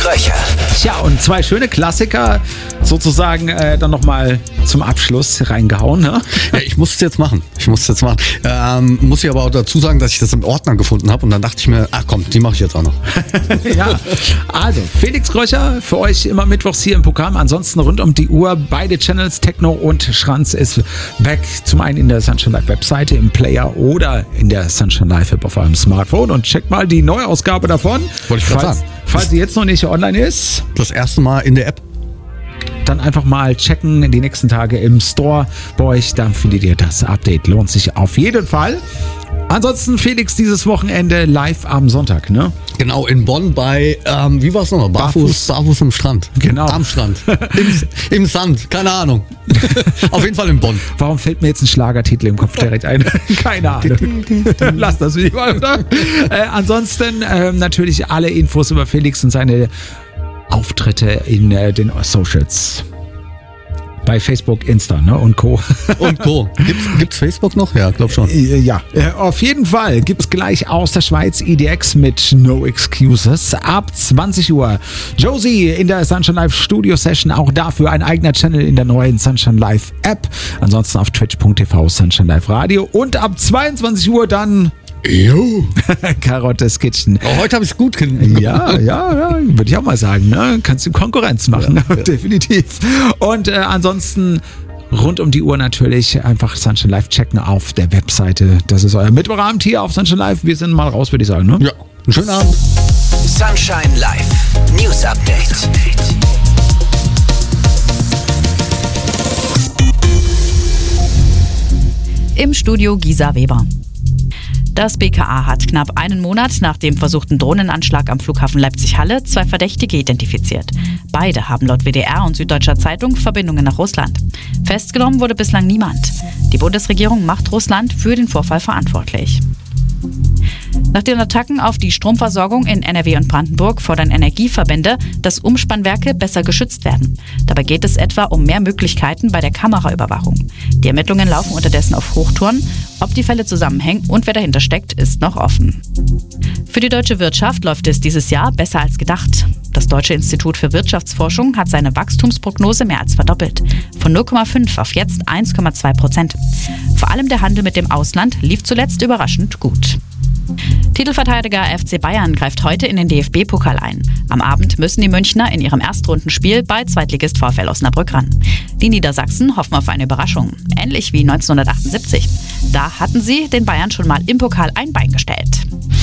Kröcher. Tja, und 2 schöne Klassiker sozusagen dann nochmal zum Abschluss reingehauen. Ne? Ja, ich muss es jetzt machen. Muss ich aber auch dazu sagen, dass ich das im Ordner gefunden habe und dann dachte ich mir, ach komm, die mache ich jetzt auch noch. Ja, also Felix Kröcher für euch immer mittwochs hier im Programm. Ansonsten rund um die Uhr beide Channels, Techno und Schranz ist weg. Zum einen in der Sunshine Live Webseite, im Player oder in der Sunshine Live App auf eurem Smartphone und checkt mal die Neuausgabe davon. Wollte ich gerade sagen. Falls sie jetzt noch nicht online ist. Das erste Mal in der App. Dann einfach mal checken die nächsten Tage im Store bei euch. Dann findet ihr das Update. Lohnt sich auf jeden Fall. Ansonsten Felix dieses Wochenende live am Sonntag, ne? Genau, in Bonn bei, wie war es nochmal? Barfuß am Strand. Genau. Am Strand. Im Sand, keine Ahnung. Auf jeden Fall in Bonn. Warum fällt mir jetzt ein Schlagertitel im Kopf direkt ein? Keine Ahnung. Lass das wieder, oder? Ansonsten natürlich alle Infos über Felix und seine Auftritte in den Socials. Bei Facebook, Insta, ne? Und Co. Und Co. Gibt's Facebook noch? Ja, glaub schon. Ja, auf jeden Fall gibt's gleich aus der Schweiz EDX mit No Excuses ab 20 Uhr. Josie in der Sunshine Live Studio Session, auch dafür ein eigener Channel in der neuen Sunshine Live App. Ansonsten auf twitch.tv Sunshine Live Radio und ab 22 Uhr dann Karottes Kitchen. Oh, heute habe ich es gut hinbekommen. Ja, würde ich auch mal sagen. Ne? Kannst du Konkurrenz machen, ja. Definitiv. Und ansonsten rund um die Uhr natürlich einfach Sunshine Live checken auf der Webseite. Das ist euer Mittwochabend hier auf Sunshine Live. Wir sind mal raus, würde ich sagen. Ne? Ja, einen schönen Abend. Sunshine Live News Update. Im Studio Gisa Weber. Das BKA hat knapp einen Monat nach dem versuchten Drohnenanschlag am Flughafen Leipzig-Halle 2 Verdächtige identifiziert. Beide haben laut WDR und Süddeutscher Zeitung Verbindungen nach Russland. Festgenommen wurde bislang niemand. Die Bundesregierung macht Russland für den Vorfall verantwortlich. Nach den Attacken auf die Stromversorgung in NRW und Brandenburg fordern Energieverbände, dass Umspannwerke besser geschützt werden. Dabei geht es etwa um mehr Möglichkeiten bei der Kameraüberwachung. Die Ermittlungen laufen unterdessen auf Hochtouren. Ob die Fälle zusammenhängen und wer dahinter steckt, ist noch offen. Für die deutsche Wirtschaft läuft es dieses Jahr besser als gedacht. Das Deutsche Institut für Wirtschaftsforschung hat seine Wachstumsprognose mehr als verdoppelt. Von 0,5 auf jetzt 1,2%. Vor allem der Handel mit dem Ausland lief zuletzt überraschend gut. Titelverteidiger FC Bayern greift heute in den DFB-Pokal ein. Am Abend müssen die Münchner in ihrem Erstrundenspiel bei Zweitligist VfL Osnabrück ran. Die Niedersachsen hoffen auf eine Überraschung, ähnlich wie 1978. Da hatten sie den Bayern schon mal im Pokal ein Bein gestellt.